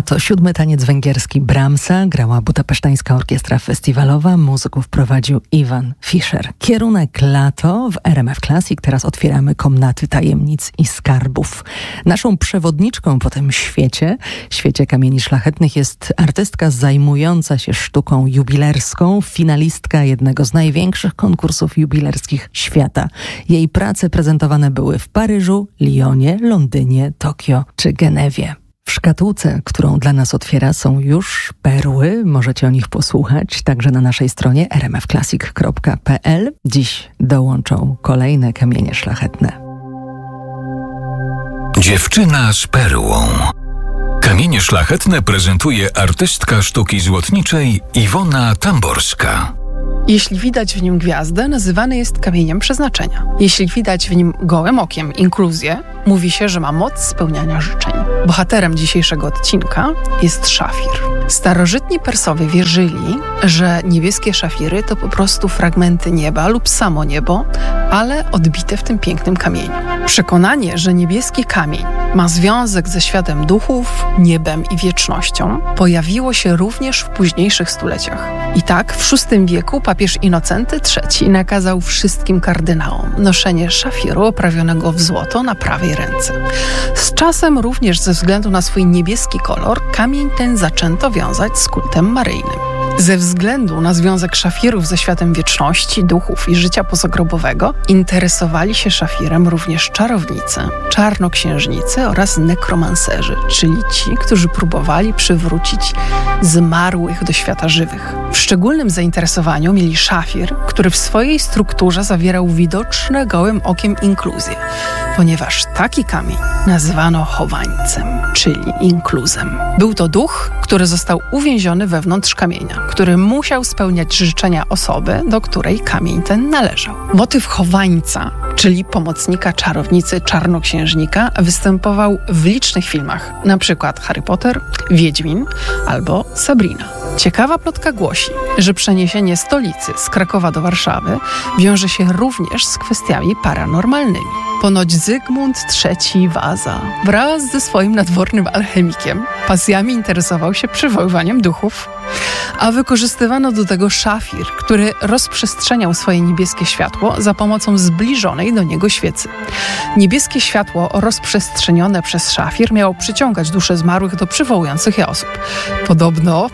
to 7. taniec węgierski Brahmsa, grała Budapesztańska Orkiestra Festiwalowa, muzyków prowadził Iwan Fischer. Kierunek lato w RMF Classic. Teraz otwieramy komnaty tajemnic i skarbów. Naszą przewodniczką po tym świecie kamieni szlachetnych jest artystka zajmująca się sztuką jubilerską, finalistka jednego z największych konkursów jubilerskich świata. Jej prace prezentowane były w Paryżu, Lyonie, Londynie, Tokio czy Genewie. W szkatułce, którą dla nas otwiera, są już perły. Możecie o nich posłuchać także na naszej stronie rmfclassic.pl. Dziś dołączą kolejne kamienie szlachetne. Dziewczyna z perłą. Kamienie szlachetne prezentuje artystka sztuki złotniczej Iwona Tamborska. Jeśli widać w nim gwiazdę, nazywany jest kamieniem przeznaczenia. Jeśli widać w nim gołym okiem inkluzję, mówi się, że ma moc spełniania życzeń. Bohaterem dzisiejszego odcinka jest szafir. Starożytni Persowie wierzyli, że niebieskie szafiry to po prostu fragmenty nieba lub samo niebo, ale odbite w tym pięknym kamieniu. Przekonanie, że niebieski kamień ma związek ze światem duchów, niebem i wiecznością, pojawiło się również w późniejszych stuleciach. I tak w VI wieku papież Innocenty III nakazał wszystkim kardynałom noszenie szafiru oprawionego w złoto na prawej ręce. Z czasem również ze względu na swój niebieski kolor kamień ten zaczęto wiązać z kultem maryjnym. Ze względu na związek szafirów ze światem wieczności, duchów i życia pozagrobowego interesowali się szafirem również czarownicy, czarnoksiężnicy oraz nekromanserzy, czyli ci, którzy próbowali przywrócić zmarłych do świata żywych. W szczególnym zainteresowaniu mieli szafir, który w swojej strukturze zawierał widoczne gołym okiem inkluzje, ponieważ taki kamień nazywano chowańcem, czyli inkluzem. Był to duch, który został uwięziony wewnątrz kamienia, który musiał spełniać życzenia osoby, do której kamień ten należał. Motyw chowańca, czyli pomocnika czarownicy czarnoksiężnika, występował w licznych filmach, np. Harry Potter, Wiedźmin albo Sabrina. Ciekawa plotka głosi, że przeniesienie stolicy z Krakowa do Warszawy wiąże się również z kwestiami paranormalnymi. Ponoć Zygmunt III Waza wraz ze swoim nadwornym alchemikiem pasjami interesował się przywoływaniem duchów, a wykorzystywano do tego szafir, który rozprzestrzeniał swoje niebieskie światło za pomocą zbliżonej do niego świecy. Niebieskie światło rozprzestrzenione przez szafir miało przyciągać dusze zmarłych do przywołujących je osób. Podobno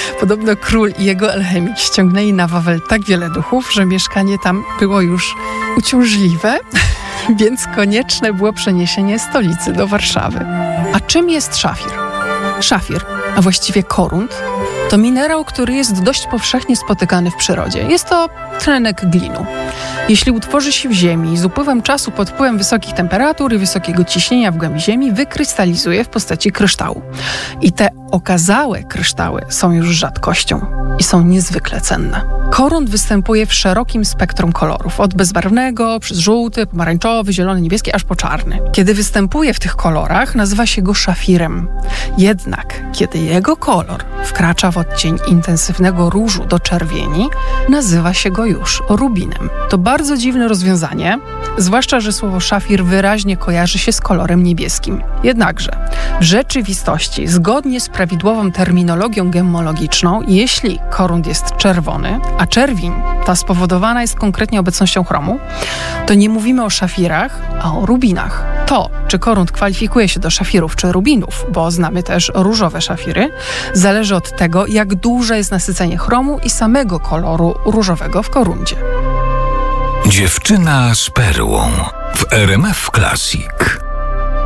król i jego alchemik ściągnęli na Wawel tak wiele duchów, że mieszkanie tam było już uciążliwe, więc konieczne było przeniesienie stolicy do Warszawy. A czym jest szafir? Szafir, a właściwie korund, to minerał, który jest dość powszechnie spotykany w przyrodzie. Jest to tlenek glinu. Jeśli utworzy się w ziemi, z upływem czasu pod wpływem wysokich temperatur i wysokiego ciśnienia w głębi ziemi wykrystalizuje w postaci kryształu. I te okazałe kryształy są już rzadkością i są niezwykle cenne. Korund występuje w szerokim spektrum kolorów, od bezbarwnego, przez żółty, pomarańczowy, zielony, niebieski, aż po czarny. Kiedy występuje w tych kolorach, nazywa się go szafirem. Jednak, kiedy jego kolor wkracza w odcień intensywnego różu do czerwieni, nazywa się go już rubinem. To bardzo dziwne rozwiązanie, zwłaszcza, że słowo szafir wyraźnie kojarzy się z kolorem niebieskim. Jednakże, w rzeczywistości, zgodnie z prawidłową terminologią gemmologiczną, jeśli korund jest czerwony, a czerwień ta spowodowana jest konkretnie obecnością chromu, to nie mówimy o szafirach, a o rubinach. To, czy korund kwalifikuje się do szafirów czy rubinów, bo znamy też różowe szafiry, zależy od tego, jak duże jest nasycenie chromu i samego koloru różowego w korundzie. Dziewczyna z perłą w RMF Classic.